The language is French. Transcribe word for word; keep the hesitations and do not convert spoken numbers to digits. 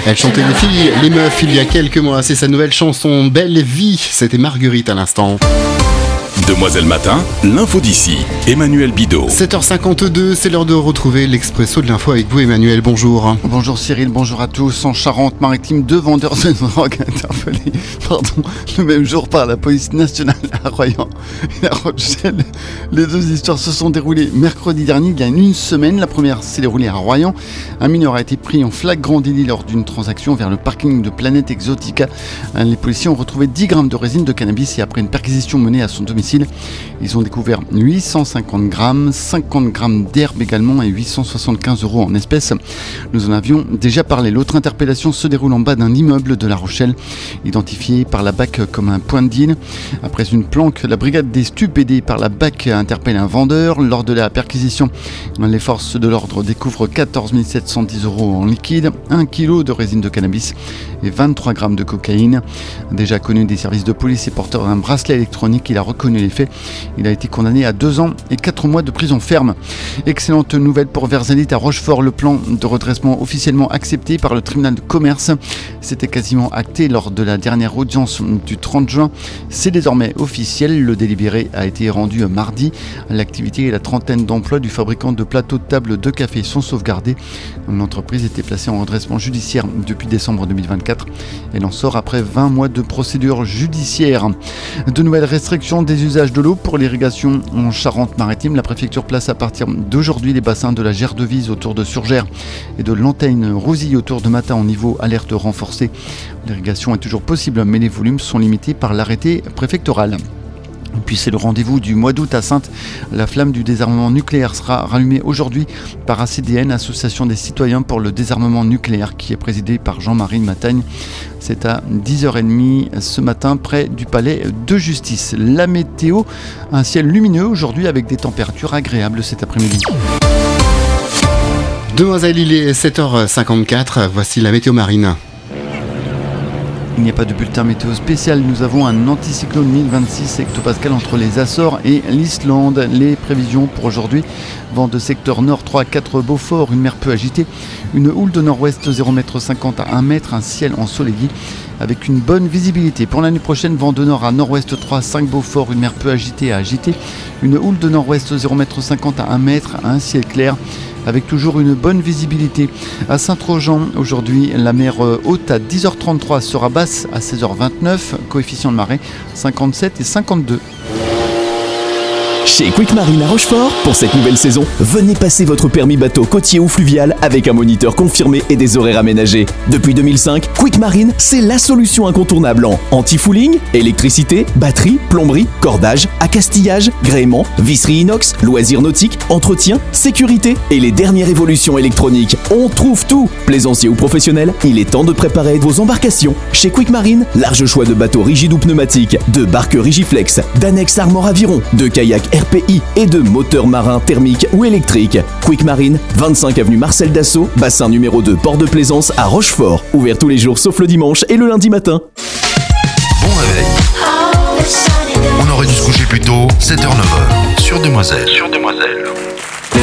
Elle chantait les filles, les meufs il y a quelques mois. C'est sa nouvelle chanson Belle Vie. C'était Marguerite à l'instant. Demoiselle Matin, l'info d'ici, Emmanuel Bidot. sept heures cinquante-deux, c'est l'heure de retrouver l'expresso de l'info avec vous Emmanuel, bonjour. Bonjour Cyril, bonjour à tous. En Charente-Maritime, deux vendeurs de drogue interpellés pardon, le même jour par la police nationale à Royan et à Rochelle. Les deux histoires se sont déroulées mercredi dernier, il y a une semaine. La première s'est déroulée à Royan. Un mineur a été pris en flagrant délit lors d'une transaction vers le parking de Planète Exotica. Les policiers ont retrouvé dix grammes de résine de cannabis et après une perquisition menée à son domicile, ils ont découvert huit cent cinquante grammes, cinquante grammes d'herbe également et huit cent soixante-quinze euros en espèces. Nous en avions déjà parlé. L'autre interpellation se déroule en bas d'un immeuble de La Rochelle, identifié par la B A C comme un point de deal. Après une planque, la brigade des stupes aidée par la B A C a interpellé un vendeur. Lors de la perquisition, les forces de l'ordre découvrent quatorze mille sept cent dix euros en liquide, un kilo de résine de cannabis et vingt-trois grammes de cocaïne. Déjà connu des services de police et porteur d'un bracelet électronique, il a reconnu les faits. Il a été condamné à deux ans et quatre mois de prison ferme. Excellente nouvelle pour Versailles à Rochefort. Le plan de redressement officiellement accepté par le tribunal de commerce. C'était quasiment acté lors de la dernière audience du trente juin. C'est désormais officiel. Le délibéré a été rendu mardi. L'activité et la trentaine d'emplois du fabricant de plateaux de table de café sont sauvegardés. L'entreprise était placée en redressement judiciaire depuis décembre deux mille vingt-quatre. Elle en sort après vingt mois de procédure judiciaire. De nouvelles restrictions des usages de l'eau pour l'irrigation en Charente-Maritime. La préfecture place à partir d'aujourd'hui les bassins de la Gère-Devise autour de Surgères et de l'Antenne-Rousille autour de Matin en niveau alerte renforcée. L'irrigation est toujours possible, mais les volumes sont limités par l'arrêté préfectoral. Et puis c'est le rendez-vous du mois d'août à Saintes. La flamme du désarmement nucléaire sera rallumée aujourd'hui par A C D N, Association des citoyens pour le désarmement nucléaire, qui est présidée par Jean-Marie Matagne. C'est à dix heures trente ce matin près du palais de justice. La météo, un ciel lumineux aujourd'hui avec des températures agréables cet après-midi. Demoiselle, il est sept heures cinquante-quatre, voici la météo marine. Il n'y a pas de bulletin météo spécial. Nous avons un anticyclone mille vingt-six hectopascales entre les Açores et l'Islande. Les prévisions pour aujourd'hui: vent de secteur nord trois à quatre Beaufort, une mer peu agitée, une houle de nord-ouest zéro virgule cinquante à un mètre, un ciel ensoleillé avec une bonne visibilité. Pour l'année prochaine, vent de nord à nord-ouest trois à cinq Beaufort, une mer peu agitée à agitée, une houle de nord-ouest zéro virgule cinquante à un mètre, un ciel clair avec toujours une bonne visibilité. À Saint-Trojan, aujourd'hui, la mer haute à dix heures trente-trois sera basse à seize heures vingt-neuf, coefficient de marée cinquante-sept et cinquante-deux. Chez Quick Marine à Rochefort, pour cette nouvelle saison, venez passer votre permis bateau côtier ou fluvial avec un moniteur confirmé et des horaires aménagés. Depuis deux mille cinq, Quick Marine, c'est la solution incontournable en anti-fouling, électricité, batterie, plomberie, cordage, accastillage, gréement, visserie inox, loisirs nautiques, entretien, sécurité et les dernières évolutions électroniques. On trouve tout! Plaisancier ou professionnel, il est temps de préparer vos embarcations. Chez Quick Marine, large choix de bateaux rigides ou pneumatiques, de barques Rigiflex, d'annexes Armor Aviron, de kayaks R P I et de moteurs marins thermiques ou électriques. Quick Marine, vingt-cinq avenue Marcel Dassault, bassin numéro deux, port de Plaisance à Rochefort. Ouvert tous les jours sauf le dimanche et le lundi matin. Bon réveil. On aurait dû se coucher plus tôt, sept heures neuf heures, sur Demoiselle. Sur Demoiselle.